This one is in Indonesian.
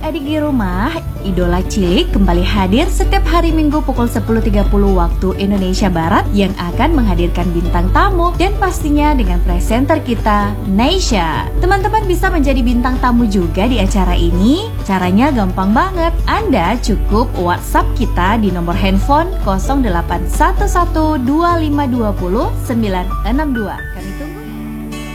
adik-adik di rumah, Idola Cilik kembali hadir setiap hari Minggu pukul 10.30 waktu Indonesia Barat yang akan menghadirkan bintang tamu dan pastinya dengan presenter kita, Neysha. Teman-teman bisa menjadi bintang tamu juga di acara ini. Caranya gampang banget. Anda cukup WhatsApp kita di nomor handphone 08112520 962. Kami tunggu.